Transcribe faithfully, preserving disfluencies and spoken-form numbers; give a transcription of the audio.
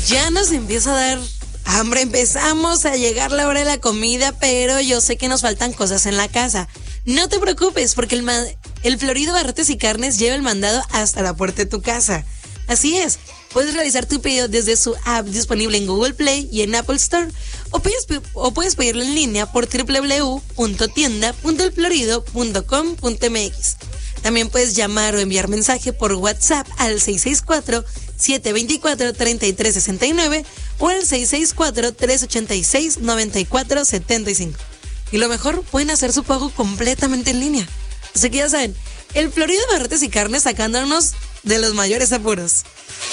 Ya nos empieza a dar hambre, empezamos a llegar la hora de la comida, pero yo sé que nos faltan cosas en la casa. No te preocupes, porque el, ma- el Florido Barrotes y Carnes lleva el mandado hasta la puerta de tu casa. Así es, puedes realizar tu pedido desde su app disponible en Google Play y en Apple Store, o puedes, o puedes pedirlo en línea por doble u doble u doble u punto tienda punto el florido punto com punto m x. También puedes llamar o enviar mensaje por WhatsApp al seis seis cuatro, siete dos cuatro, tres tres seis nueve o al seis seis cuatro, tres ocho seis, nueve cuatro siete cinco. Y lo mejor, pueden hacer su pago completamente en línea. Así que ya saben, el Florido Barrotes y Carnes sacándonos de los mayores apuros.